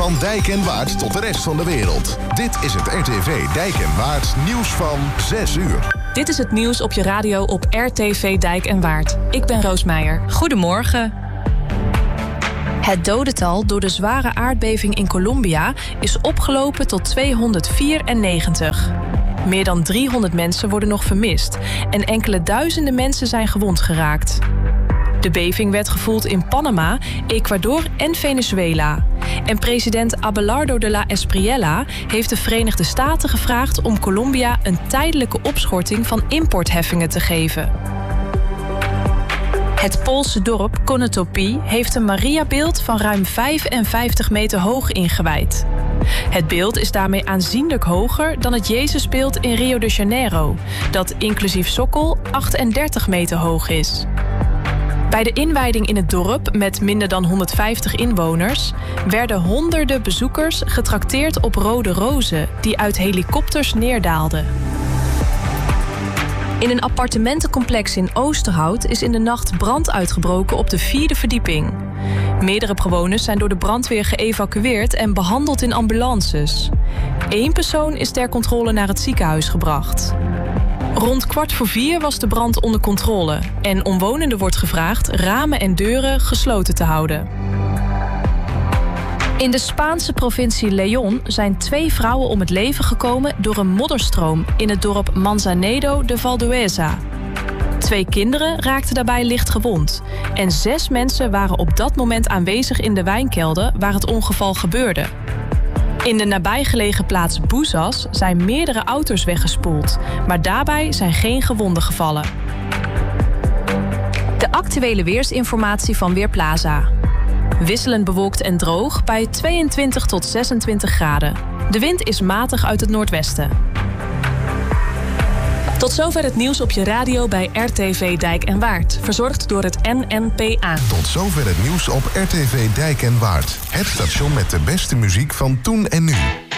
Van Dijk en Waard tot de rest van de wereld. Dit is het RTV Dijk en Waard nieuws van 6 uur. Dit is het nieuws op je radio op RTV Dijk en Waard. Ik ben Roos Meijer. Goedemorgen. Het dodental door de zware aardbeving in Colombia is opgelopen tot 294. Meer dan 300 mensen worden nog vermist en enkele duizenden mensen zijn gewond geraakt. De beving werd gevoeld in Panama, Ecuador en Venezuela. En president Abelardo de la Espriella heeft de Verenigde Staten gevraagd om Colombia een tijdelijke opschorting van importheffingen te geven. Het Poolse dorp Konotopie heeft een Mariabeeld van ruim 55 meter hoog ingewijd. Het beeld is daarmee aanzienlijk hoger dan het Jezusbeeld in Rio de Janeiro, dat inclusief sokkel 38 meter hoog is. Bij de inwijding in het dorp, met minder dan 150 inwoners, werden honderden bezoekers getrakteerd op rode rozen die uit helikopters neerdaalden. In een appartementencomplex in Oosterhout is in de nacht brand uitgebroken op de 4e verdieping. Meerdere bewoners zijn door de brandweer geëvacueerd en behandeld in ambulances. 1 persoon is ter controle naar het ziekenhuis gebracht. Rond 3:15 was de brand onder controle en omwonenden wordt gevraagd ramen en deuren gesloten te houden. In de Spaanse provincie León zijn 2 vrouwen om het leven gekomen door een modderstroom in het dorp Manzanedo de Valdueza. 2 kinderen raakten daarbij licht gewond en 6 mensen waren op dat moment aanwezig in de wijnkelder waar het ongeval gebeurde. In de nabijgelegen plaats Bouzas zijn meerdere auto's weggespoeld, maar daarbij zijn geen gewonden gevallen. De actuele weersinformatie van Weerplaza. Wisselend bewolkt en droog bij 22 tot 26 graden. De wind is matig uit het noordwesten. Tot zover het nieuws op je radio bij RTV Dijk en Waard. Verzorgd door het NNPA. Tot zover het nieuws op RTV Dijk en Waard. Het station met de beste muziek van toen en nu.